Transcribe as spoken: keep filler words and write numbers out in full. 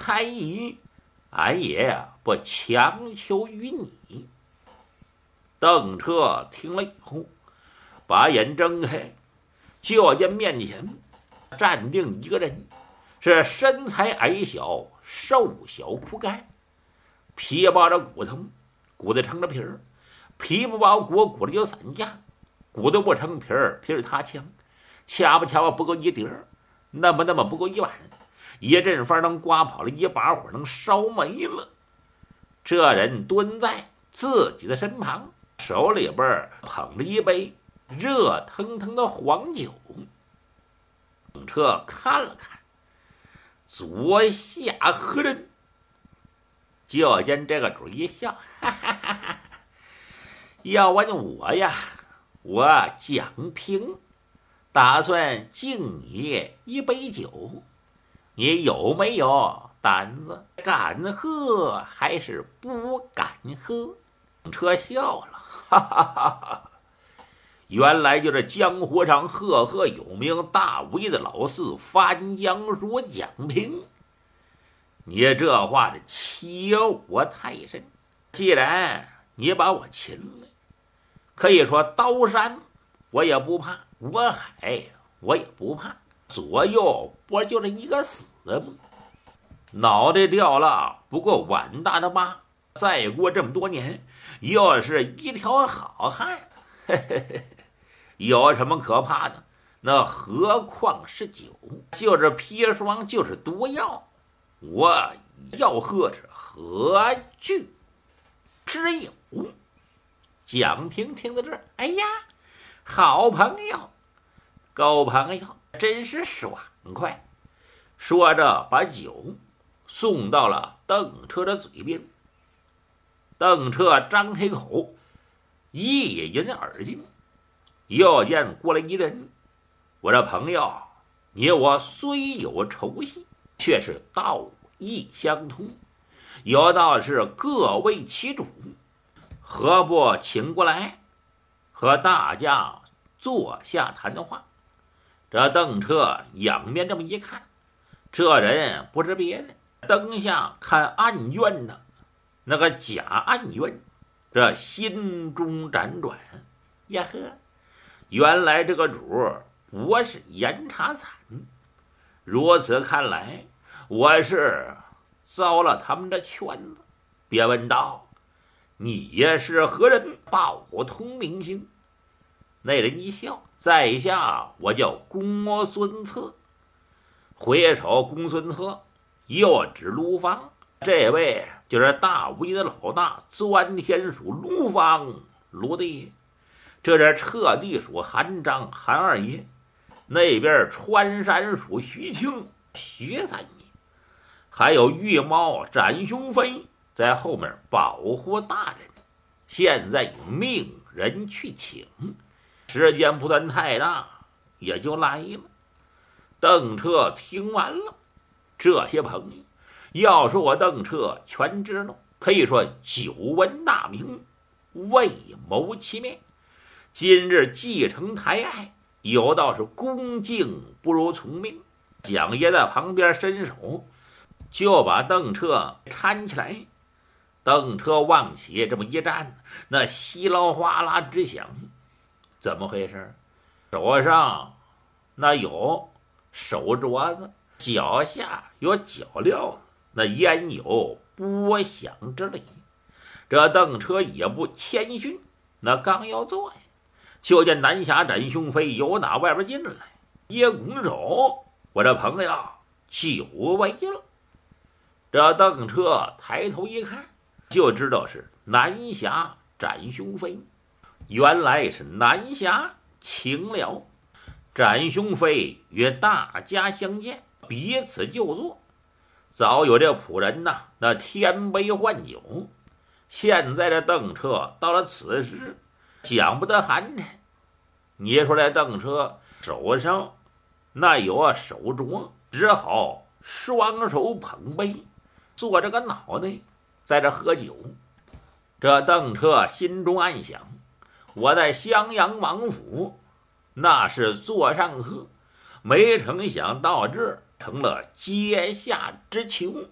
才艺，俺也不强求于你。邓彻听了以后，把眼睁开，就见面前站定一个人，是身材矮小、瘦小枯干，皮包着骨头，骨头成了皮儿，皮不包骨，骨头就散架，骨头不成皮儿，皮儿塌枪，掐吧掐吧不够一碟儿，那么那么不够一碗，一阵风能刮跑了，一把火能烧没了。这人蹲在自己的身旁，手里边捧着一杯热腾腾的黄酒。邓彻看了看，左下何人？就见这个主一笑，哈哈哈哈，要问我呀，我蒋平打算敬你一杯酒，你有没有胆子？敢喝还是不敢喝？邓彻笑了，哈哈哈哈，原来就是江湖上赫赫有名大威的老四翻江鼠蒋平。你这话的欺我太甚，既然你把我擒了，可以说刀山我也不怕，我海我也不怕，左右不就是一个死吗？脑袋掉了不过碗大的疤，再过这么多年又是一条好汉，嘿嘿嘿，有什么可怕的？那何况是酒，就是砒霜，就是毒药，我要喝是何惧之有？蒋平听到这儿，哎呀，好朋友，狗朋友，真是爽快。说着，把酒送到了邓彻的嘴边。邓彻张开口，一饮而尽。又见过来一人，我这朋友，你我虽有仇隙，却是道义相通，有道是各为其主，何不请过来和大家坐下谈话？这邓彻仰面这么一看，这人不是别人，灯下看案卷的那个假案卷，这心中辗转，呀呵，原来这个主不是严查惨。如此看来，我是遭了他们的圈子。别问道，你也是何人？报通名姓。那人一笑，在下我叫公孙策。回首公孙策，又指卢方，这位就是大威的老大，钻天属卢方卢大爷，这是彻地属韩章韩二爷，那边川山属徐庆徐三爷，还有玉猫展雄飞在后面保护大人。现在命人去请，时间不算太大，也就来了。邓彻听完了，这些朋友要说我邓彻全知道，可以说久闻大名，未谋其面。今日继承台爱，有道是恭敬不如从命。蒋爷在旁边伸手就把邓彻搀起来。邓彻往起这么一站，那稀啦哗啦之响，怎么回事？手上那有手镯子，脚下有脚镣，那焉有拨响之理？这邓彻也不谦逊，那刚要坐下，就见南侠展雄飞由打外边进来，一拱手，我这朋友久违了。这邓彻抬头一看，就知道是南侠展雄飞。原来是南侠请了，展雄飞与大家相见，彼此就坐。早有这仆人呐，那添杯换酒。现在这邓彻到了此时，讲不得寒碜。你说这邓彻手上那有手镯，只好双手捧杯，坐着个脑袋在这喝酒。这邓彻心中暗想，我在襄阳王府那是座上客，没成想到这儿成了阶下之囚。